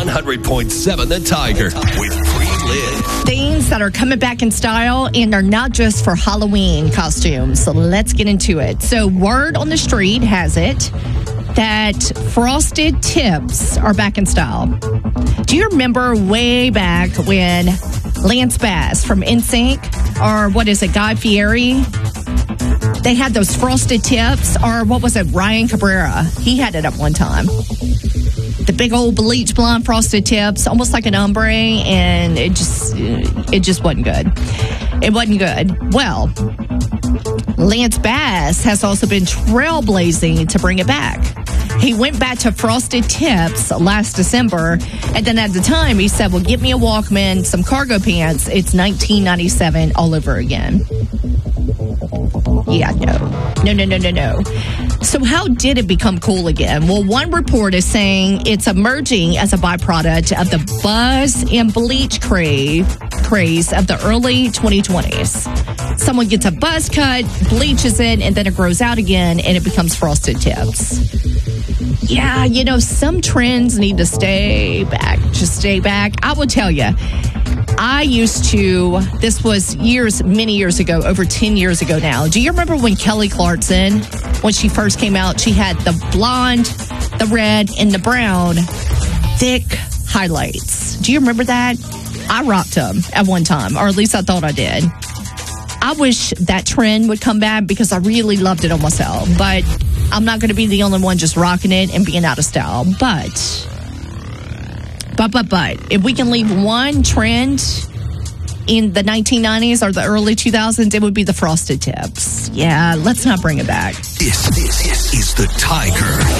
100.7 The Tiger with Pre-Liz. Things that are coming back in style and are not just for Halloween costumes. So let's get into it. So word on the street has it that frosted tips are back in style. Do you remember way back when Lance Bass from NSYNC, or what is it, Guy Fieri? They had those frosted tips, or what was it, Ryan Cabrera? He had it at one time. The big old bleach blonde frosted tips, almost like an ombre, and it just wasn't good. It wasn't good. Well, Lance Bass has also been trailblazing to bring it back. He went back to frosted tips last December, and then at the time he said, well, get me a Walkman, some cargo pants. It's 1997 all over again. Yeah, no. So how did it become cool again? Well, one report is saying it's emerging as a byproduct of the buzz and bleach craze of the early 2020s. Someone gets a buzz cut, bleaches it, and then it grows out again, and it becomes frosted tips. Yeah, some trends need to stay back. Just stay back. I will tell you, this was many years ago, over 10 years ago now. Do you remember when Kelly Clarkson, when she first came out, she had the blonde, the red, and the brown thick highlights? Do you remember that? I rocked them at one time, or at least I thought I did. I wish that trend would come back because I really loved it on myself. But I'm not going to be the only one just rocking it and being out of style. But if we can leave one trend in the 1990s or the early 2000s, it would be the frosted tips. Yeah, let's not bring it back. This is the Tiger.